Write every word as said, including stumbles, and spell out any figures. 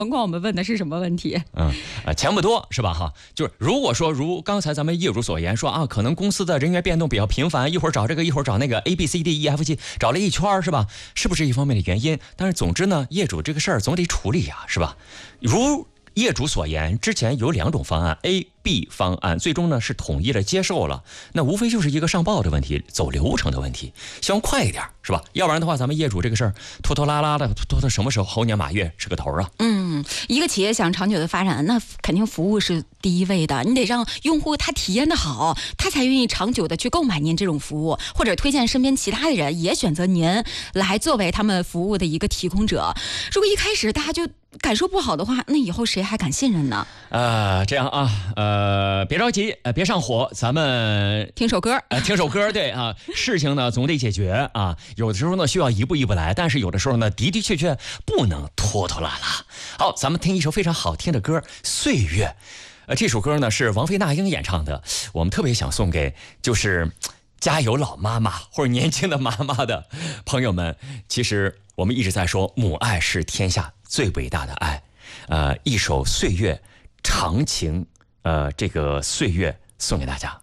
甭管我们问的是什么问题。 嗯，呃，钱不多是吧？哈，就是如果说如刚才咱们业主所言说啊，可能公司的人员变动比较频繁，一会儿找这个，一会儿找那个 A B C D E F G， 找了一圈是吧？是不是一方面的原因？但是总之呢，业主这个事儿总得处理呀，是吧？如业主所言，之前有两种方案 A、B 方案，最终呢是统一了接受了。那无非就是一个上报的问题，走流程的问题，希望快一点，是吧？要不然的话，咱们业主这个事儿拖拖拉拉的，拖到什么时候？猴年马月是个头啊。 嗯，一个企业想长久的发展，那肯定服务是第一位的。你得让用户他体验的好，他才愿意长久的去购买您这种服务，或者推荐身边其他的人也选择您来作为他们服务的一个提供者。如果一开始大家就感受不好的话，那以后谁还敢信任呢？ 呃，这样啊，呃，别着急，呃，别上火，咱们听首歌， 呃，听首歌，对啊，事情呢总得解决啊，有的时候呢需要一步一步来，但是有的时候呢的的确确不能拖拖拉拉。好，咱们听一首非常好听的歌《岁月》，呃，这首歌呢是王菲那英演唱的，我们特别想送给就是家有老妈妈或者年轻的妈妈的朋友们。其实我们一直在说母爱是天下最伟大的爱，呃，一首《岁月》长情，呃，这个岁月送给大家。